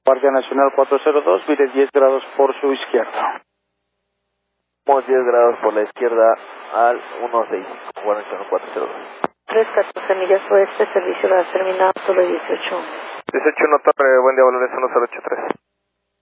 Guardia Nacional 402, vire 10 grados por su izquierda. Vamos 10 grados por la izquierda al 16, Guardia Nacional 402. 314 millas oeste, servicio de terminal, solo 18. 18 Torre, buen día, Valores 1083.